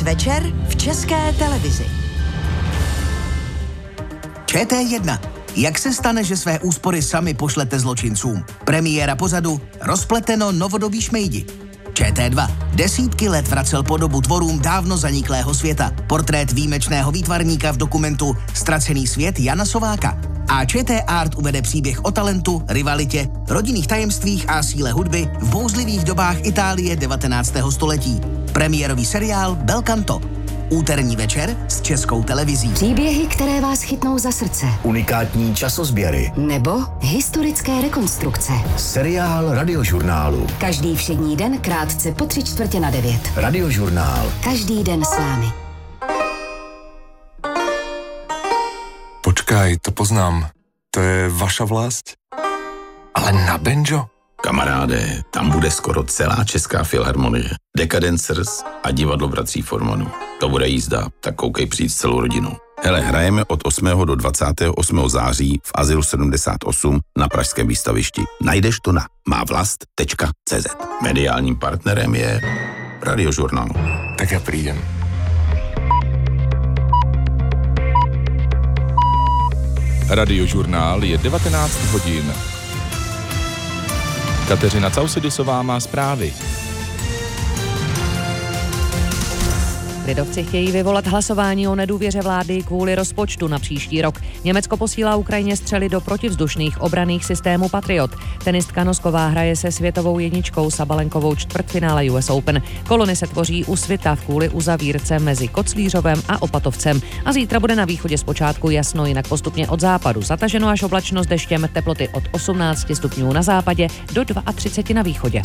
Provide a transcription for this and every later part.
Dnes večer v České televizi. ČT1. Jak se stane, že své úspory sami pošlete zločincům? Premiéra pořadu Rozpleteno novodobí šmejdi. ČT2. Desítky let vracel podobu tvorům dávno zaniklého světa. Portrét výjimečného výtvarníka v dokumentu Ztracený svět Jana Sováka. A ČT Art uvede příběh o talentu, rivalitě, rodinných tajemstvích a síle hudby v bouřlivých dobách Itálie 19. století. Premiérový seriál Belcanto. Úterní večer s Českou televizí. Příběhy, které vás chytnou za srdce. Unikátní časozběry. Nebo historické rekonstrukce. Seriál Radiožurnálu. Každý všední den krátce po 8:45. Radiožurnál. Každý den s vámi. Počkaj, to poznám. To je vaša vlast? Ale na banjo? Kamaráde, tam bude skoro celá Česká filharmonie. Decadencers a divadlo bratří Formanů. To bude jízda, tak koukej přijít s celou rodinou. Hele, hrajeme od 8. do 28. září v Azylu 78 na pražském výstavišti. Najdeš to na mávlast.cz. Mediálním partnerem je Radiožurnál. Tak já přijdem. Radiožurnál je 19 hodin. Kateřina Causidisová má zprávy. Lidovci chtějí vyvolat hlasování o nedůvěře vlády kvůli rozpočtu na příští rok. Německo posílá Ukrajině střely do protivzdušných obranných systémů Patriot. Tenistka Nosková hraje se světovou jedničkou Sabalenkovou čtvrtfinále US Open. Kolony se tvoří u Svitav kvůli uzavírce mezi Koclířovem a Opatovcem. A zítra bude na východě zpočátku jasno, jinak postupně od západu zataženo až oblačno s deštěm, teploty od 18 stupňů na západě do 32 na východě.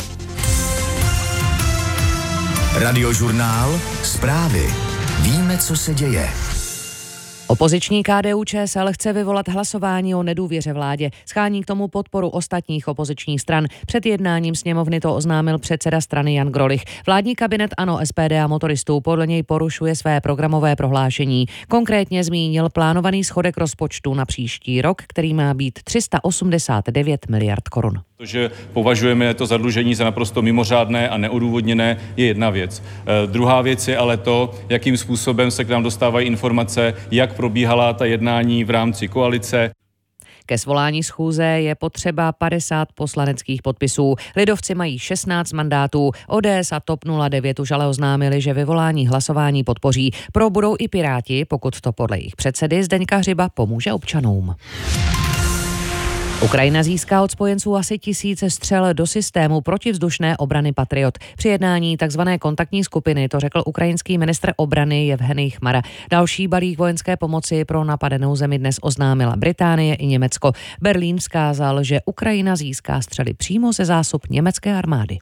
Radiožurnál. Zprávy. Víme, co se děje. Opoziční KDU-ČSL chce vyvolat hlasování o nedůvěře vládě. Schání k tomu podporu ostatních opozičních stran. Před jednáním sněmovny to oznámil předseda strany Jan Grolich. Vládní kabinet ANO, SPD a motoristů podle něj porušuje své programové prohlášení. Konkrétně zmínil plánovaný schodek rozpočtu na příští rok, který má být 389 miliard korun. To, že považujeme to zadlužení za naprosto mimořádné a neodůvodněné, je jedna věc. Druhá věc je ale to, jakým způsobem se k nám dostávají informace, jak probíhala ta jednání v rámci koalice. Ke svolání schůze je potřeba 50 poslaneckých podpisů. Lidovci mají 16 mandátů. ODS a TOP 09 už ale oznámili, že vyvolání hlasování podpoří. Pro budou i Piráti, pokud to podle jejich předsedy Zdeňka Hřiba pomůže občanům. Ukrajina získá od spojenců asi 1000 střel do systému protivzdušné obrany Patriot. Při jednání tzv. Kontaktní skupiny to řekl ukrajinský ministr obrany Jevhenij Chmara. Další balík vojenské pomoci pro napadenou zemi dnes oznámila Británie i Německo. Berlín vzkázal, že Ukrajina získá střely přímo ze zásob německé armády.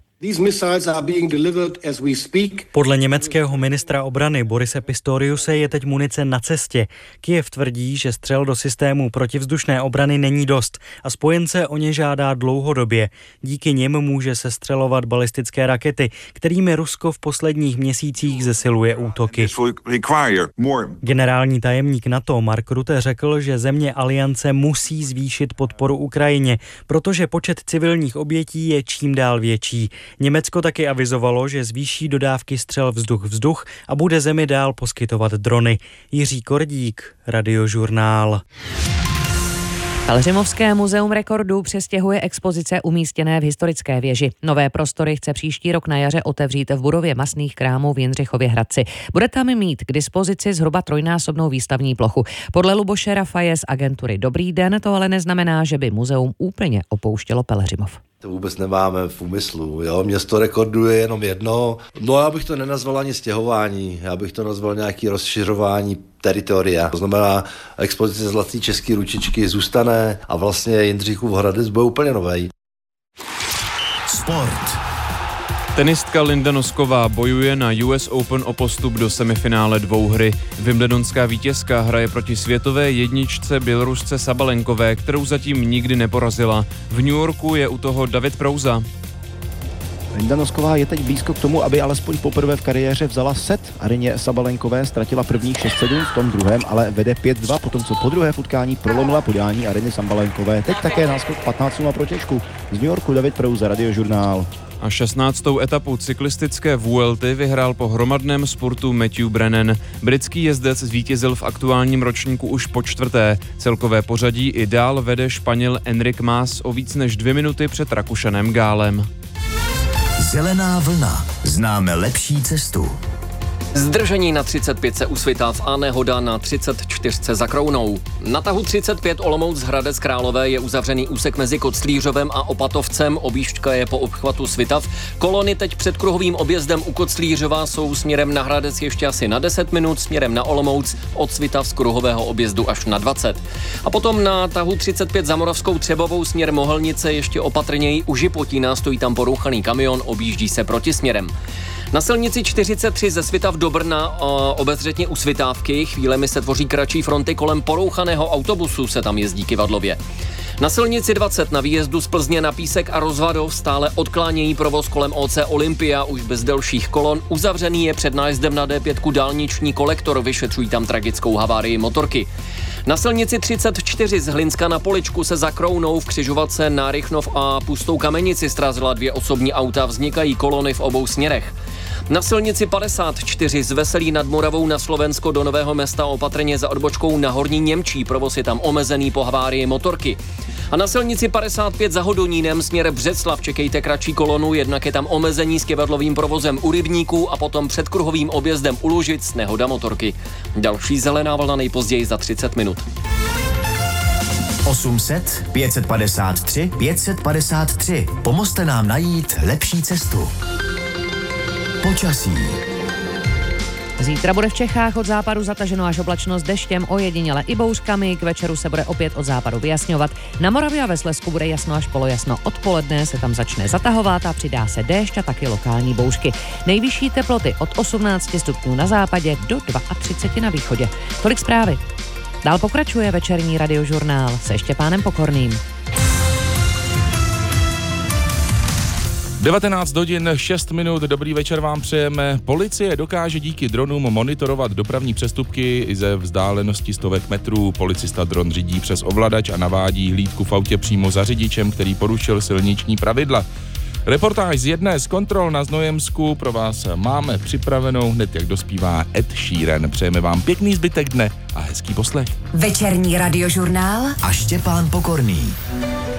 Podle německého ministra obrany Borise Pistoriuse je teď munice na cestě. Kyjev tvrdí, že střel do systému protivzdušné obrany není dost a spojence o ně žádá dlouhodobě. Díky nim může sestřelovat balistické rakety, kterými Rusko v posledních měsících zesiluje útoky. Generální tajemník NATO Mark Rutte řekl, že země aliance musí zvýšit podporu Ukrajině, protože počet civilních obětí je čím dál větší. Německo taky avizovalo, že zvýší dodávky střel vzduch-vzduch a bude zemi dál poskytovat drony. Jiří Kordík, Radiožurnál. Pelhřimovské muzeum rekordů přestěhuje expozice umístěné v historické věži. Nové prostory chce příští rok na jaře otevřít v budově masných krámů v Jindřichově Hradci. Bude tam mít k dispozici zhruba trojnásobnou výstavní plochu. Podle Luboše Rafaje z agentury Dobrý den to ale neznamená, že by muzeum úplně opouštělo Pelhřimov. To vůbec nemáme v úmyslu. Jo? Město rekordů je jenom jedno. No já bych to nenazval ani stěhování, já bych to nazval nějaký rozšiřování teritoria. To znamená, expozice Zlatý český ručičky zůstane a vlastně Jindřichův Hradec bude úplně nový. Sport. Tenistka Linda Nosková bojuje na US Open o postup do semifinále dvouhry. Wimbledonská vítězka hraje proti světové jedničce Bělorusce Sabalenkové, kterou zatím nikdy neporazila. V New Yorku je u toho David Prouza. Linda Nosková je teď blízko k tomu, aby alespoň poprvé v kariéře vzala set. Aryně Sabalenkové ztratila prvních 6-7, v tom druhém ale vede 5-2, potom co po druhé v utkání prolomila podání Aryny Sabalenkové. Teď také náskok 15 pro Češku. Z New Yorku David Prouza, Radiožurnál. A 16. etapu cyklistické Vuelty vyhrál po hromadném spurtu Matthew Brennan. Britský jezdec zvítězil v aktuálním ročníku už po 4. Celkové pořadí i dál vede Španěl Enric Mas o víc než 2 minuty před Rakušanem Gálem. Zelená vlna. Známe lepší cestu. Zdržení na 35 u Svitav a nehoda na 34 za Krounou. Na tahu 35 Olomouc Hradec Králové je uzavřený úsek mezi Koclířovem a Opatovcem, objížďka je po obchvatu Svitav. Kolony teď před kruhovým objezdem u Koclířova jsou směrem na Hradec ještě asi na 10 minut, směrem na Olomouc od Svitav z kruhového objezdu až na 20. A potom na tahu 35 za Moravskou Třebovou směr Mohelnice ještě opatrněji u Žipotína, stojí tam porouchaný kamion, objíždí se protisměrem. Na silnici 43 ze Svitav do Brna obezřetně u Svitávky chvílemi se tvoří kratší fronty, kolem porouchaného autobusu se tam jezdí kyvadlově. Na silnici 20 na výjezdu z Plzně na Písek a Rozvadov stále odklánějí provoz kolem OC Olympia už bez delších kolon. Uzavřený je před nájezdem na D5 dálniční kolektor, vyšetřují tam tragickou havárii motorky. Na silnici 34 z Hlinska na Poličku se za Krounou v křižovatce na Rychnov a Pustou Kamenici srazila 2 osobní auta, vznikají kolony v obou směrech. Na silnici 54 z Veselí nad Moravou na Slovensko do Nového Mesta opatrně za odbočkou na Horní Němčí, provoz je tam omezený po havárii motorky. A na silnici 55 za Hodonínem směr Břeclav čekejte kratší kolonu, jednak je tam omezení s kyvadlovým provozem u Rybníků a potom před kruhovým objezdem u Lužic nehoda motorky. Další zelená vlna nejpozději za 30 minut. 800 553 553. Pomozte nám najít lepší cestu. Počasí. Zítra bude v Čechách od západu zataženo až oblačno s deštěm, ojediněle i bouřkami. K večeru se bude opět od západu vyjasňovat. Na Moravě a ve Slezsku bude jasno až polojasno. Odpoledne se tam začne zatahovat a přidá se déšť a taky lokální bouřky. Nejvyšší teploty od 18 stupňů na západě do 32 na východě. Tolik zprávy. Dál pokračuje večerní radiožurnál se Štěpánem Pokorným. 19 hodin 6 minut, dobrý večer vám přejeme. Policie dokáže díky dronům monitorovat dopravní přestupky i ze vzdálenosti stovek metrů. Policista dron řídí přes ovladač a navádí hlídku v autě přímo za řidičem, který porušil silniční pravidla. Reportáž z jedné z kontrol na Znojemsku pro vás máme připravenou hned, jak dospívá Ed Sheeran. Přejeme vám pěkný zbytek dne a hezký poslech. Večerní radiožurnál a Štěpán Pokorný.